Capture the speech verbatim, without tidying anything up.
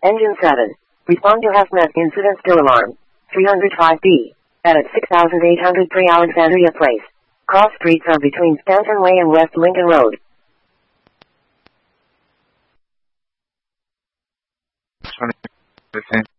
Engine seven. Respond to HazMat incident still alarm. three oh five B. At six thousand eight hundred pre-Alexandria Place. Cross streets are between Stanton Way and West Lincoln Road. twenty percent.